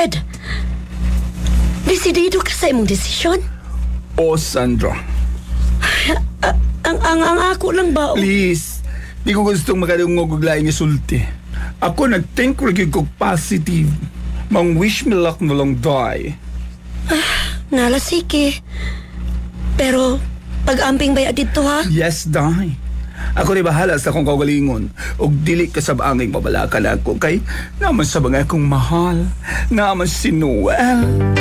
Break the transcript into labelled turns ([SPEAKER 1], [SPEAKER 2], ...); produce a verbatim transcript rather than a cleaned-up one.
[SPEAKER 1] Ted, desidido ka sa imong desisyon?
[SPEAKER 2] O, Sandra.
[SPEAKER 1] Ang, ang, ang ako lang ba?
[SPEAKER 2] Please, di ko gustong makadungog og laing isulti. Ako nag-think lagi ko positive. Mang wish me luck na lang die.
[SPEAKER 1] Nala, sige. Pero, pag-amping baya dito, ha?
[SPEAKER 2] Yes, die. Ako ni bahala sa akong kaugalingon. Og dili ka sa baanging mabalakan ako kay naman sa mga akong mahal. Naman si Noel.